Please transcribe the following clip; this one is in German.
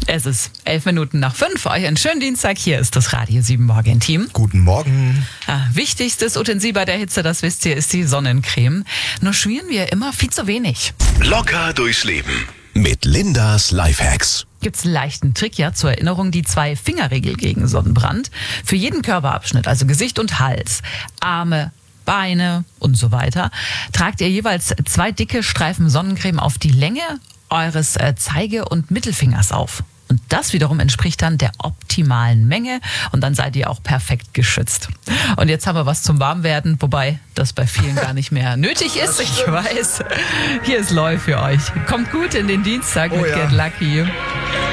Es ist 5:11. Euch einen schönen Dienstag. Hier ist das Radio 7 Morgen-Team. Guten Morgen. Wichtigstes Utensil bei der Hitze, das wisst ihr, ist die Sonnencreme. Nur schmieren wir immer viel zu wenig. Locker durchs Leben mit Lindas Lifehacks. Gibt's einen leichten Trick, ja, zur Erinnerung, die 2-Finger-Regel gegen Sonnenbrand. Für jeden Körperabschnitt, also Gesicht und Hals, Arme, Beine und so weiter, tragt ihr jeweils 2 dicke Streifen Sonnencreme auf die Länge eures Zeige- und Mittelfingers auf. Und das wiederum entspricht dann der optimalen Menge und dann seid ihr auch perfekt geschützt. Und jetzt haben wir was zum Warmwerden, wobei das bei vielen gar nicht mehr nötig ist. Ich weiß, hier ist Loi für euch. Kommt gut in den Dienstag mit Get Lucky.